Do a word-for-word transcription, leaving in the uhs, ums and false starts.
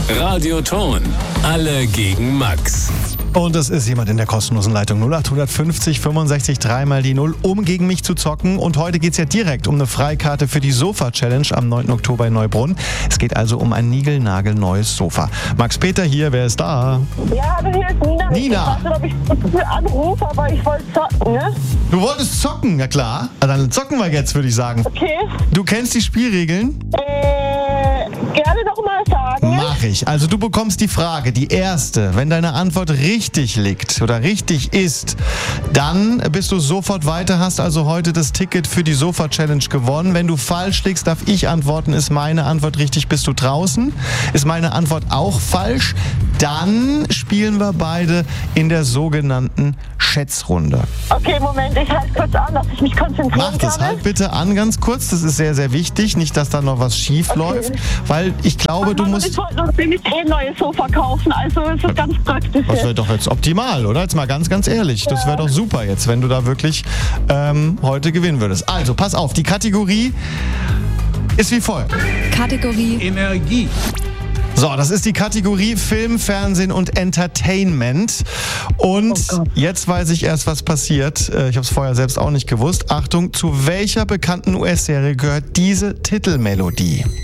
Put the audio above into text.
Radio Ton. Alle gegen Max. Und es ist jemand in der kostenlosen Leitung null acht fünfzig fünfundsechzig drei mal die null, um gegen mich zu zocken. Und heute geht es ja direkt um eine Freikarte für die Sofa-Challenge am neunten Oktober in Neubrunn. Es geht also um ein niegelnagelneues Sofa. Max Peter hier, wer ist da? Ja, hallo, hier ist Nina. Nina. Ich weiß nicht, ob ich anrufe, aber ich wollte zocken, ne? Du wolltest zocken, ja klar. Dann zocken wir jetzt, würde ich sagen. Okay. Du kennst die Spielregeln? Äh, gerne noch mal sagen. Mach ich. Also du bekommst die Frage, die erste. Wenn deine Antwort richtig liegt oder richtig ist, dann bist du sofort weiter, hast also heute das Ticket für die Sofa-Challenge gewonnen. Wenn du falsch liegst, darf ich antworten. Ist meine Antwort richtig, bist du draußen? Ist meine Antwort auch falsch? Dann spielen wir beide in der sogenannten Schätzrunde. Okay, Moment, ich halte kurz an, dass ich mich konzentrieren Mach das, kann. halt bitte an ganz kurz. Das ist sehr, sehr wichtig. Nicht, dass da noch was schief Okay. läuft. Weil ich glaube, du Mann, musst... Ich wollte uns nämlich eh ein neues Sofa kaufen, also ist es ganz praktisch. Das wäre doch jetzt optimal, oder? Jetzt mal ganz, ganz ehrlich. Das wäre doch super jetzt, wenn du da wirklich ähm, heute gewinnen würdest. Also, pass auf, die Kategorie ist wie folgt. Kategorie Energie. So, das ist die Kategorie Film, Fernsehen und Entertainment. Und Oh Gott. jetzt weiß ich erst, was passiert. Äh, Ich habe es vorher selbst auch nicht gewusst. Achtung, zu welcher bekannten U S-Serie gehört diese Titelmelodie?